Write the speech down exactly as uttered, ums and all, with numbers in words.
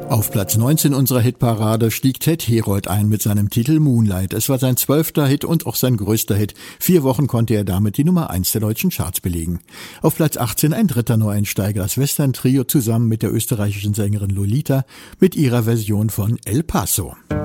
Auf Platz neunzehn unserer Hitparade stieg Ted Herold ein mit seinem Titel Moonlight. Es war sein zwölfter Hit und auch sein größter Hit. Vier Wochen konnte er damit die Nummer eins der deutschen Charts belegen. Auf Platz achtzehn ein dritter Neueinsteiger, das Western-Trio zusammen mit der österreichischen Sängerin Lolita mit ihrer Version von El Paso.